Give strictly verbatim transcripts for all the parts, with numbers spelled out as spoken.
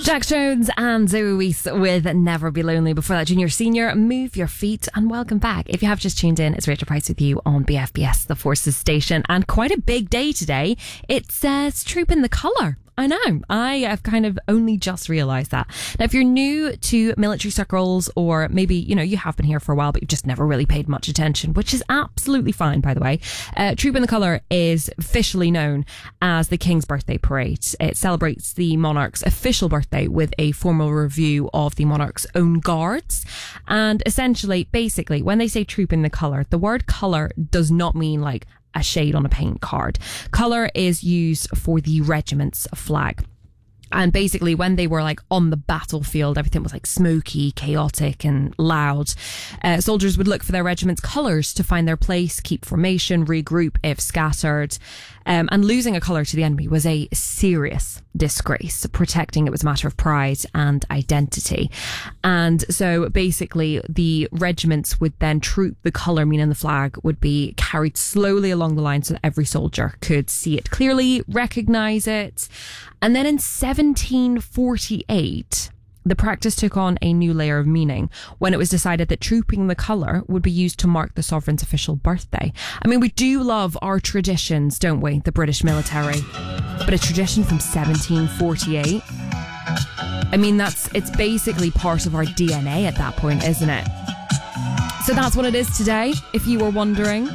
Jack Jones and Zoe Wees with Never Be Lonely. Before that, Junior Senior, Move Your Feet, and welcome back. If you have just tuned in, it's Rachel Price with you on B F B S, the Forces Station, and quite a big day today. It says Trooping the Colour. I know, I have kind of only just realised that. Now, if you're new to military circles, or maybe, you know, you have been here for a while, but you've just never really paid much attention, which is absolutely fine, by the way. Uh, Trooping the Colour is officially known as the King's Birthday Parade. It celebrates the monarch's official birthday with a formal review of the monarch's own guards. And essentially, basically, when they say Trooping the Colour, the word colour does not mean like a shade on a paint card. Colour is used for the regiment's flag. And basically, when they were like on the battlefield, everything was like smoky, chaotic and loud. Uh, soldiers would look for their regiment's colours to find their place, keep formation, regroup if scattered. Um, and losing a colour to the enemy was a serious disgrace. Protecting it was a matter of pride and identity. And so basically, the regiments would then troop the colour, meaning the flag would be carried slowly along the line so that every soldier could see it clearly, recognise it. And then in seventeen forty-eight, the practice took on a new layer of meaning when it was decided that trooping the colour would be used to mark the sovereign's official birthday. I mean, we do love our traditions, don't we? The British military. But a tradition from seventeen forty-eight? I mean, that's it's basically part of our D N A at that point, isn't it? So that's what it is today, if you were wondering.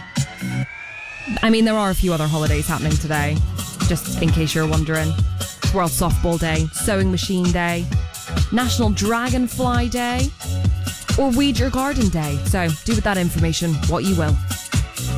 I mean, there are a few other holidays happening today, just in case you're wondering. It's World Softball Day, Sewing Machine Day, National Dragonfly Day, or Weed Your Garden Day. So do with that information what you will.